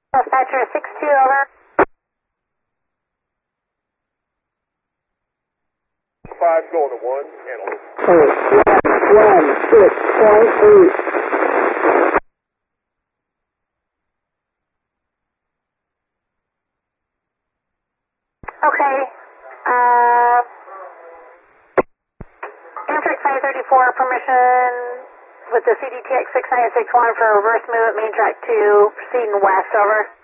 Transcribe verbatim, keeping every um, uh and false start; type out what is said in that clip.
Dispatcher six two, over. five going to one, handle. one six point eight. Okay. Uh, Amtrak five thirty-four, permission with the C D T X six nine six one for reverse movement, main track two, proceeding west, over.